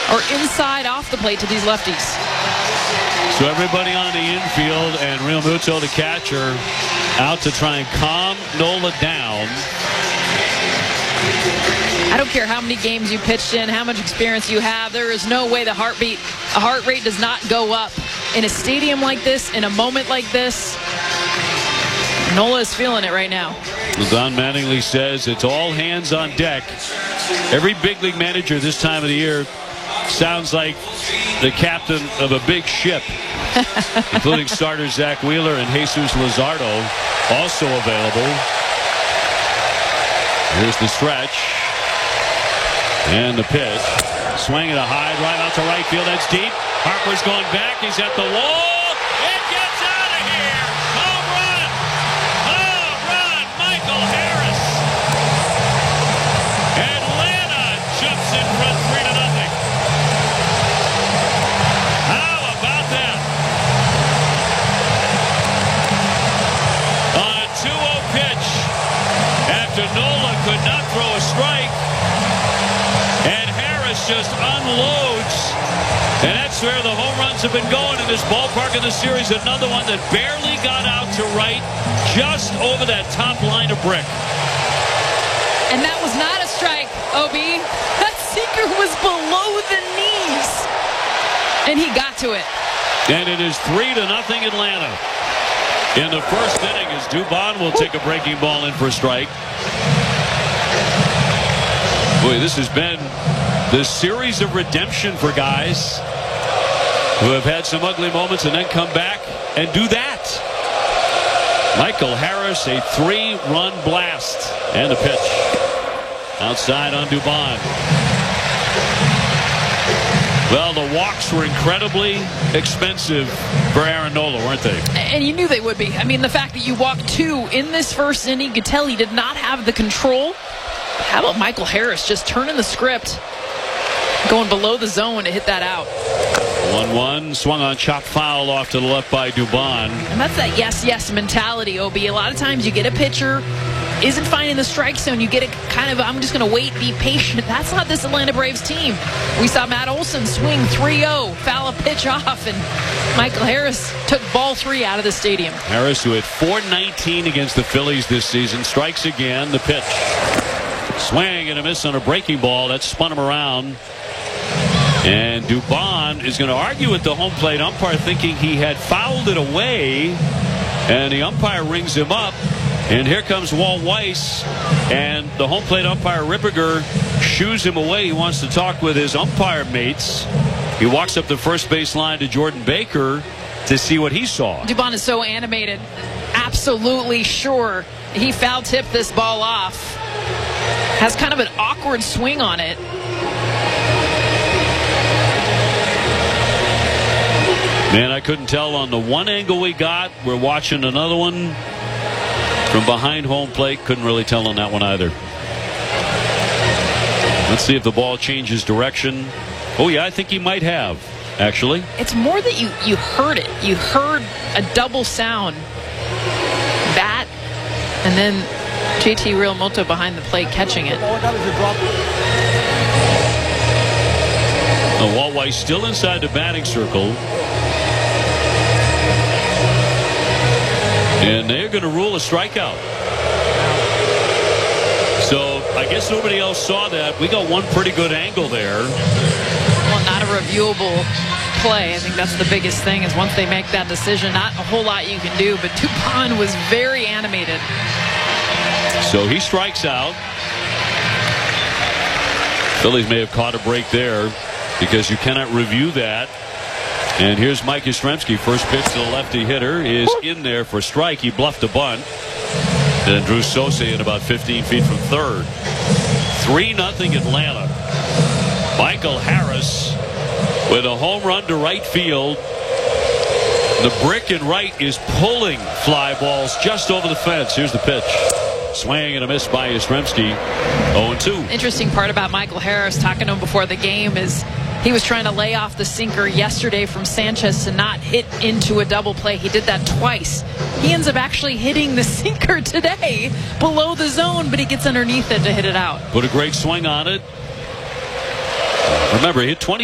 or inside off the plate to these lefties. So everybody on the infield and Real Muto, the catcher, out to try and calm Nola down. I don't care how many games you pitched in, how much experience you have. There is no way a heart rate does not go up in a stadium like this, in a moment like this. Nola is feeling it right now. Don Mattingly says it's all hands on deck. Every big league manager this time of the year sounds like the captain of a big ship, including starter Zach Wheeler and Jesus Luzardo also available. Here's the stretch and the pitch. Swing and a high right out to right field. That's deep. Harper's going back. He's at the wall. It gets out of here. Home run. Home run. Michael Harris. Atlanta jumps in front 3-0. How about that? On a 2-0 pitch, after Nola could not throw a strike, and Harris just unloads. And that's where the home runs have been going in this ballpark in the series. Another one that barely got out to right, just over that top line of brick. And that was not a strike, Obi. That sinker was below the knees. And he got to it. And it is 3-0 Atlanta. In the first inning, as Dubon will take a breaking ball in for a strike. Boy, this has been the series of redemption for guys who have had some ugly moments and then come back and do that. Michael Harris, a 3-run blast. And the pitch. Outside on Dubon. Well, the walks were incredibly expensive for Aaron Nola, weren't they? And you knew they would be. I mean, the fact that you walked 2 in this first inning, you could tell he did not have the control. How about Michael Harris just turning the script, going below the zone to hit that out? 1-1, swung on, chopped foul off to the left by Dubon. And that's that yes mentality, Obi. A lot of times you get a pitcher, isn't finding the strike zone. You get it kind of, I'm just going to wait, be patient. That's not this Atlanta Braves team. We saw Matt Olson swing 3-0, foul a pitch off, and Michael Harris took ball 3 out of the stadium. Harris, who hit .419 against the Phillies this season, strikes again. The pitch. Swing and a miss on a breaking ball. That spun him around. And Dubon is going to argue with the home plate umpire, thinking he had fouled it away. And the umpire rings him up. And here comes Walt Weiss. And the home plate umpire, Ripperger, shoos him away. He wants to talk with his umpire mates. He walks up the first base line to Jordan Baker to see what he saw. Dubon is so animated. Absolutely sure he foul tipped this ball off. Has kind of an awkward swing on it. Man, I couldn't tell on the one angle we got. We're watching another one from behind home plate. Couldn't really tell on that one either. Let's see if the ball changes direction. Oh, yeah, I think he might have, actually. It's more that you heard it. You heard a double sound. Bat, and then JT Realmuto behind the plate catching it. Walt Weiss still inside the batting circle. And they're going to rule a strikeout. So I guess nobody else saw that. We got one pretty good angle there. Well, not a reviewable play. I think that's the biggest thing, is once they make that decision, not a whole lot you can do. But Dubon was very animated. So he strikes out. Phillies may have caught a break there because you cannot review that. And here's Mike Yastrzemski. First pitch to the lefty hitter is in there for a strike. He bluffed a bunt. And Drew Sosa in about 15 feet from third. 3-0 Atlanta. Michael Harris with a home run to right field. The brick in right is pulling fly balls just over the fence. Here's the pitch. Swing and a miss by Yastrzemski. 0-2. Interesting part about Michael Harris, talking to him before the game, is he was trying to lay off the sinker yesterday from Sanchez to not hit into a double play. He did that twice. He ends up actually hitting the sinker today below the zone, but he gets underneath it to hit it out. Put a great swing on it. Remember, he hit 20